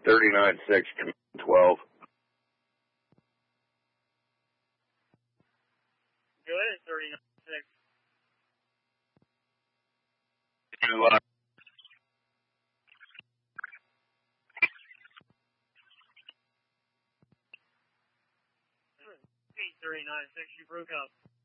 39-6, 12. Go ahead, 39-6. To, 39-6, you broke up.